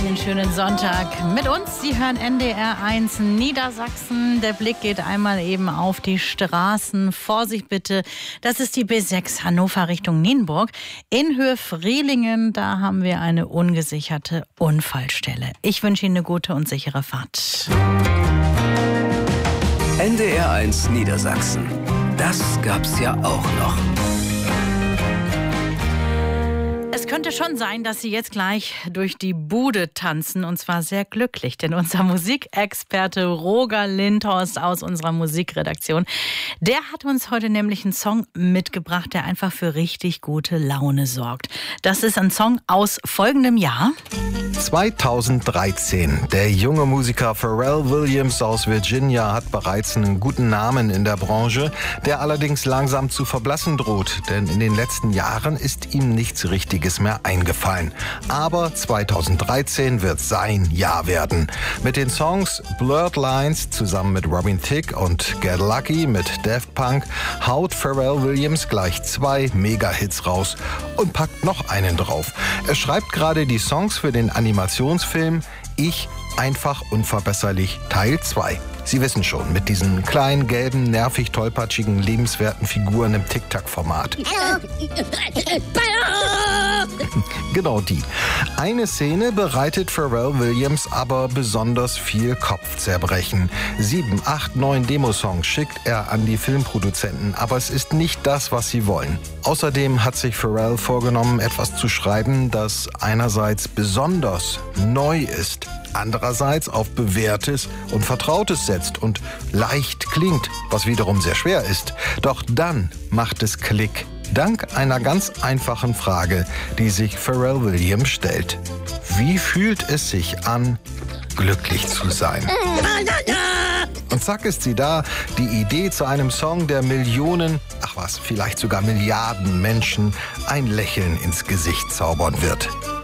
Den schönen Sonntag mit uns. Sie hören NDR1 Niedersachsen. Der Blick geht einmal eben auf die Straßen. Vorsicht bitte, das ist die B6 Hannover Richtung Nienburg. In Höhe Frehlingen, da haben wir eine ungesicherte Unfallstelle. Ich wünsche Ihnen eine gute und sichere Fahrt. NDR1 Niedersachsen. Das gab's ja auch noch. Es könnte schon sein, dass Sie jetzt gleich durch die Bude tanzen, und zwar sehr glücklich, denn unser Musikexperte Roger Lindhorst aus unserer Musikredaktion, der hat uns heute nämlich einen Song mitgebracht, der einfach für richtig gute Laune sorgt. Das ist ein Song aus folgendem Jahr. 2013. Der junge Musiker Pharrell Williams aus Virginia hat bereits einen guten Namen in der Branche, der allerdings langsam zu verblassen droht, denn in den letzten Jahren ist ihm nichts Richtiges mehr eingefallen. Aber 2013 wird sein Jahr werden. Mit den Songs Blurred Lines zusammen mit Robin Thicke und Get Lucky mit Daft Punk haut Pharrell Williams gleich 2 Mega-Hits raus und packt noch einen drauf. Er schreibt gerade die Songs für den Animationsfilm Ich einfach unverbesserlich Teil 2. Sie wissen schon, mit diesen kleinen, gelben, nervig tollpatschigen, lebenswerten Figuren im Tic-Tac-Format. Genau die. Eine Szene bereitet Pharrell Williams aber besonders viel Kopfzerbrechen. 7, 8, 9 Demosongs schickt er an die Filmproduzenten, aber es ist nicht das, was sie wollen. Außerdem hat sich Pharrell vorgenommen, etwas zu schreiben, das einerseits besonders neu ist, andererseits auf Bewährtes und Vertrautes setzt und leicht klingt, was wiederum sehr schwer ist. Doch dann macht es Klick. Dank einer ganz einfachen Frage, die sich Pharrell Williams stellt. Wie fühlt es sich an, glücklich zu sein? Und zack ist sie da, die Idee zu einem Song, der Millionen, vielleicht sogar Milliarden Menschen ein Lächeln ins Gesicht zaubern wird.